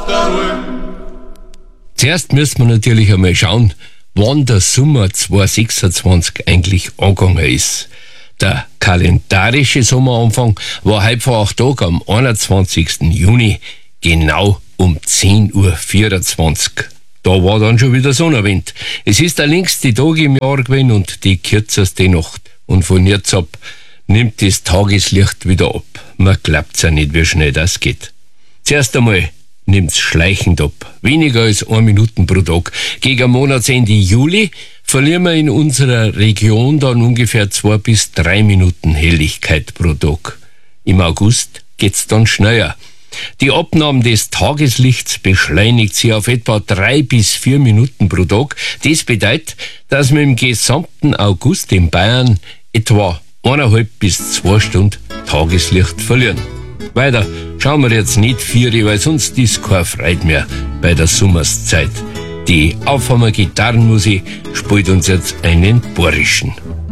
Zuerst müssen wir natürlich einmal schauen, wann der Sommer 2026 eigentlich angegangen ist. Der kalendarische Sommeranfang war heute vor 8 Tagen am 21. Juni, genau um 10.24 Uhr. Da war dann schon wieder Sonnenwind. Es ist der längste Tag im Jahr gewesen und die kürzeste Nacht. Und von jetzt ab nimmt das Tageslicht wieder ab. Man glaubt's ja nicht, wie schnell das geht. Zuerst einmal nimmt's schleichend ab. Weniger als 1 Minute pro Tag. Gegen Monatsende Juli verlieren wir in unserer Region dann ungefähr 2 bis 3 Minuten Helligkeit pro Tag. Im August geht's dann schneller. Die Abnahme des Tageslichts beschleunigt sich auf etwa 3 bis 4 Minuten pro Tag. Das bedeutet, dass wir im gesamten August in Bayern etwa 1,5 bis 2 Stunden Tageslicht verlieren. Weiter schauen wir jetzt nicht 4, weil sonst ist keine Freude mehr bei der Sommerszeit. Die Aufhammer Gitarrenmusik spielt uns jetzt einen Bohrischen.